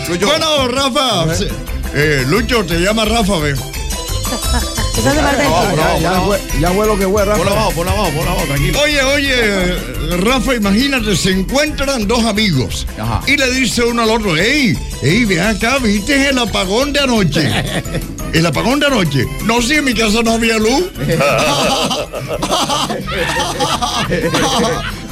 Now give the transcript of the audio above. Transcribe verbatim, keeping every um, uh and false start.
Lucho. Bueno, Rafa. Eh, Lucho, te llama Rafa, ve. Eso es de parte del Vamos, chico. vamos, Ya, ya, vamos. fue, ya fue lo que fue, Rafa. Ponla abajo, ponla abajo, ponla abajo, tranquilo. Oye, oye, Rafa, imagínate, se encuentran dos amigos. Ajá. Y le dice uno al otro, ey, ey, ven acá, ¿viste el apagón de anoche? ¿El apagón de anoche? No, si en mi casa no había luz.